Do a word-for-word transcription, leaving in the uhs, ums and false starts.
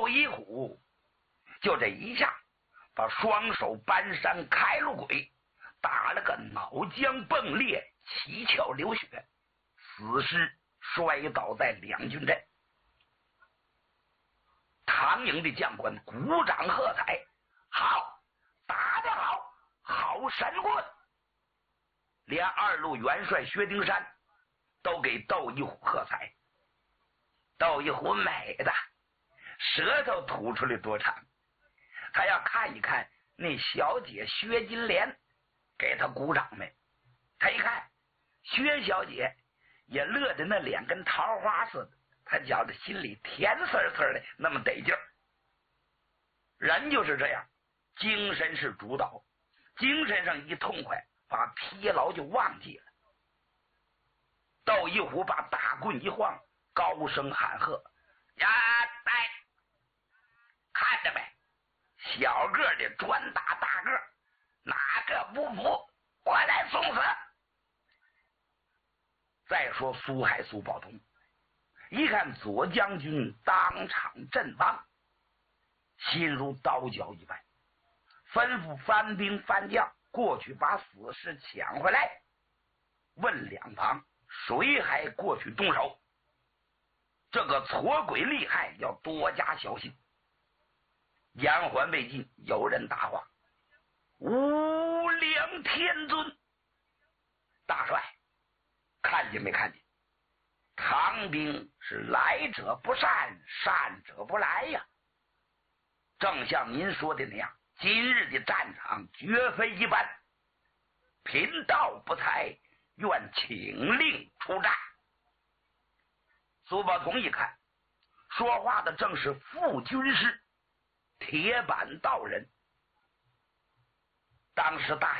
窦一虎就这一下把双手搬山开了鬼，打了个脑浆迸裂，七窍流血，死尸摔倒在两军阵。唐营的将官鼓掌喝彩，好，打得好，好神棍！连二路元帅薛丁山都给窦一虎喝彩。窦一虎美的舌头吐出来多长，他要看一看那小姐薛金莲给他鼓掌没。他一看薛小姐也乐得那脸跟桃花似的，他觉得心里甜丝丝的，那么得劲儿。人就是这样，精神是主导，精神上一痛快，把疲劳就忘记了。窦一虎把大棍一晃，高声喊喝：呀，来，看着没，小个的专打大个，哪个不服，我来送死。再说苏海苏宝同一看左将军当场阵亡，心如刀绞一般，吩咐番兵番将过去把死尸抢回来，问两旁谁还过去动手。这个矬鬼厉害，要多加小心。言还未尽，有人答话：无量天尊，大帅，看见没看见？唐兵是来者不善，善者不来呀。正像您说的那样，今日的战场绝非一般，贫道不才，愿请令出战。苏宝同一看，说话的正是副军师铁板道人。当时大